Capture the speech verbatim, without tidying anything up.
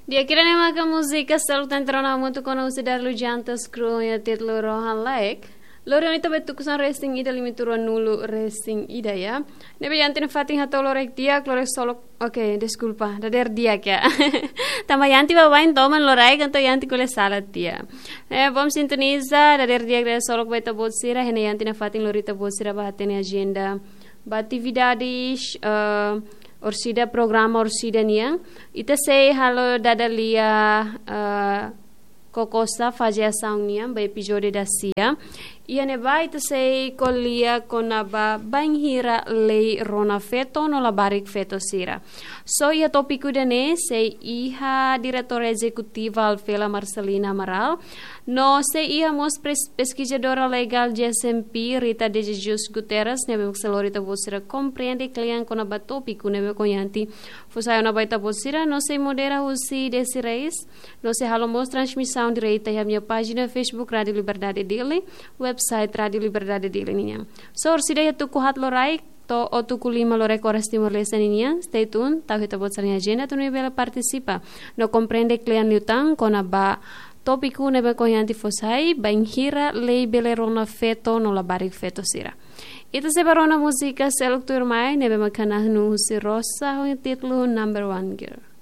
Dia kira nem maka música selalu tentrona muito quando você dar lujantas cruya titlo rohan like. Loro nito betu kusan resting ida limituro nulu resting ida ya. Nebe yantin fating hato lorek dia klorek solo. Oke, desculpa, dader dia kya. Tama yanti bawain toman lorai kanto yanti kule salat dia. Eh bom sintoniza dader dia kya solo beta botsira hene yantin fating lorita botsira bahatene agenda. Batividades uh, Orsida programa Orsida niang ita sei halo dadalia uh, kokosa fazia sound niang ba episode da sia ia ne ba ita sei kolia konaba banghira lei rona feto no la barik feto sira so ia topiku dane sei iha diretora executiva Alfela Marcelina Amaral no sei iha mos pesquisadora legal de S M P Rita de Jesus Guterres nebe mxelorita vosira compreende klian konaba topiku nebe konyanti fusaya na baita vosira no sei modera usi desse reis no sei halomos transmissão direita e a minha página Facebook Radio Liberdade Dele website Radio Liberdade Dele niya so orsida ya tu kuhat lorai to o tu kulima lore kores timor leste niya stay tuned tahu ita bot sa agenda tu bela participa no comprende klian liutang konaba topiku nebe konyanti fosai banghira lei belerona feto no la barik feto sira ita se barona música seluk turmai nebe makana nu si rosa ho titlu number one girl.